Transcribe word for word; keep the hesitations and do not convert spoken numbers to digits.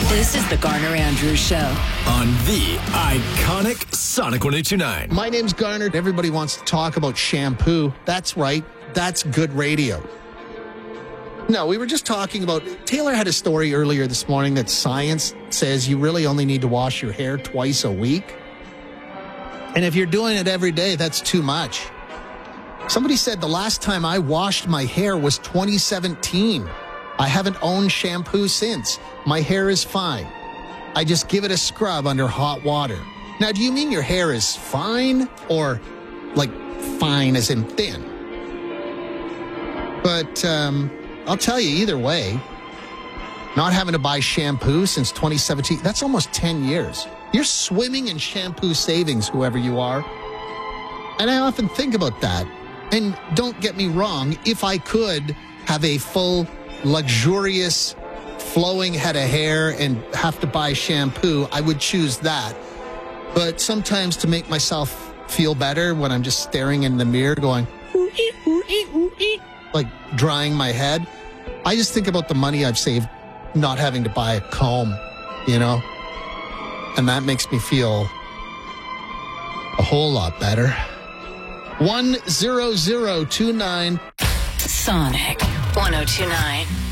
This is the Garner Andrews Show on the iconic Sonic one oh two nine. My name's Garner. Everybody wants to talk about shampoo. That's right. That's good radio. No, we were just talking about, Taylor had a story earlier this morning that science says you really only need to wash your hair twice a week. And if you're doing it every day, that's too much. Somebody said the last time I washed my hair was twenty seventeen. I haven't owned shampoo since. My hair is fine. I just give it a scrub under hot water. Now, do you mean your hair is fine or like fine as in thin? But um, I'll tell you either way, not having to buy shampoo since twenty seventeen, that's almost ten years. You're swimming in shampoo savings, whoever you are. And I often think about that. And don't get me wrong, if I could have a full, luxurious, flowing head of hair and have to buy shampoo, I would choose that. But sometimes to make myself feel better when I'm just staring in the mirror going, ooh, ee, ooh, ee, ooh, ee, like drying my head, I just think about the money I've saved not having to buy a comb, you know? And that makes me feel a whole lot better. one zero zero two nine Sonic one oh two nine.